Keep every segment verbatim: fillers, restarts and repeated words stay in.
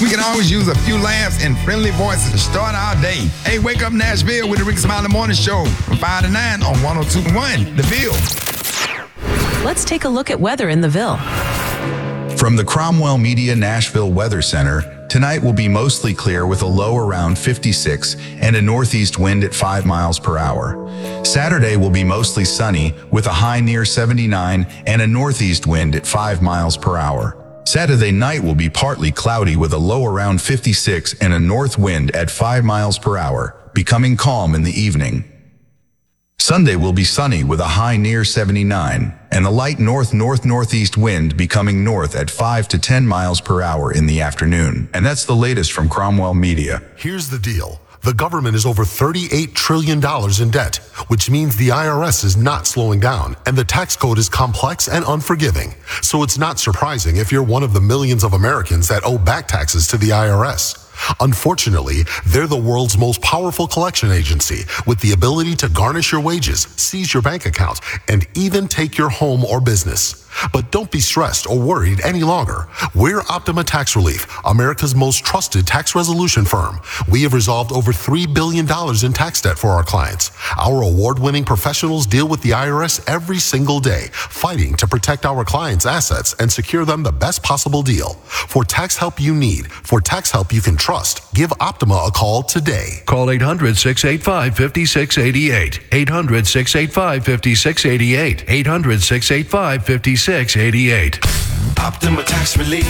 We can always use a few laughs and friendly voices to start our day. Hey, wake up Nashville with the Ricky Smiley Morning Show from five to nine on one oh two point one The Ville. Let's take a look at weather in the Ville. From the Cromwell Media Nashville Weather Center, tonight will be mostly clear with a low around fifty-six and a northeast wind at five miles per hour. Saturday will be mostly sunny with a high near seventy-nine and a northeast wind at five miles per hour. Saturday night will be partly cloudy with a low around fifty-six and a north wind at five miles per hour, becoming calm in the evening. Sunday will be sunny with a high near seventy-nine and a light north-north-northeast wind becoming north at five to ten miles per hour in the afternoon. And that's the latest from Cromwell Media. Here's the deal. The government is over thirty-eight trillion dollars in debt, which means the I R S is not slowing down, and the tax code is complex and unforgiving. So it's not surprising if you're one of the millions of Americans that owe back taxes to the I R S. Unfortunately, they're the world's most powerful collection agency with the ability to garnish your wages, seize your bank account, and even take your home or business. But don't be stressed or worried any longer. We're Optima Tax Relief, America's most trusted tax resolution firm. We have resolved over three billion dollars in tax debt for our clients. Our award-winning professionals deal with the I R S every single day, fighting to protect our clients' assets and secure them the best possible deal. For tax help you need, for tax help you can trust, give Optima a call today. Call eight hundred, six eight five, five six eight eight. eight hundred, six eight five, five six eight eight. eight hundred, six eight five, five six eight eight. Optima Tax Relief.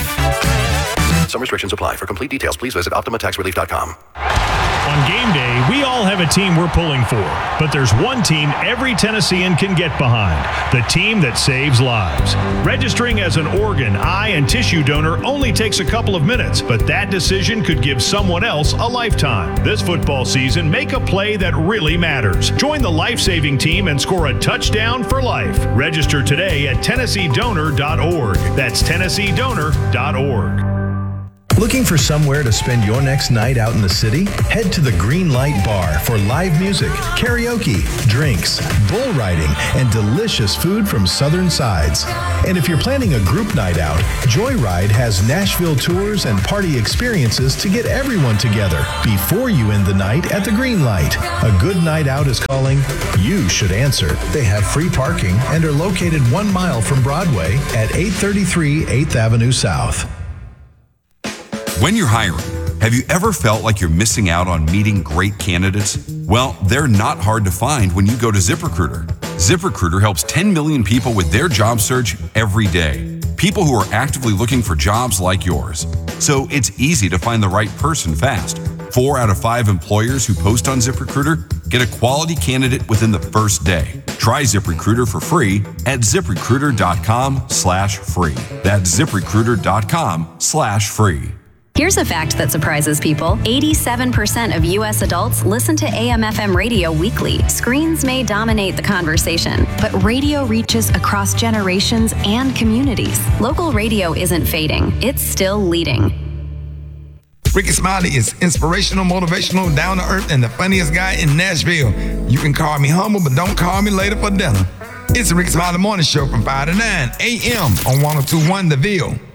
Some restrictions apply. For complete details, please visit optima tax relief dot com. On game day, we all have a team we're pulling for, but there's one team every Tennessean can get behind, the team that saves lives. Registering as an organ, eye, and tissue donor only takes a couple of minutes, but that decision could give someone else a lifetime. This football season, make a play that really matters. Join the life-saving team and score a touchdown for life. Register today at tennessee donor dot org. That's tennessee donor dot org. Looking for somewhere to spend your next night out in the city? Head to the Green Light Bar for live music, karaoke, drinks, bull riding, and delicious food from Southern Sides. And if you're planning a group night out, Joyride has Nashville tours and party experiences to get everyone together before you end the night at the Green Light. A good night out is calling. You should answer. They have free parking and are located one mile from Broadway at eight thirty-three eighth Avenue South. When you're hiring, have you ever felt like you're missing out on meeting great candidates? Well, they're not hard to find when you go to ZipRecruiter. ZipRecruiter helps ten million people with their job search every day. People who are actively looking for jobs like yours. So it's easy to find the right person fast. Four out of five employers who post on ZipRecruiter get a quality candidate within the first day. Try ZipRecruiter for free at ZipRecruiter.com slash free. That's ZipRecruiter.com slash free. Here's a fact that surprises people. eighty-seven percent of U S adults listen to A M F M radio weekly. Screens may dominate the conversation, but radio reaches across generations and communities. Local radio isn't fading. It's still leading. Ricky Smiley is inspirational, motivational, down to earth, and the funniest guy in Nashville. You can call me humble, but don't call me later for dinner. It's the Ricky Smiley Morning Show from five to nine a.m. on one oh two point one The Ville.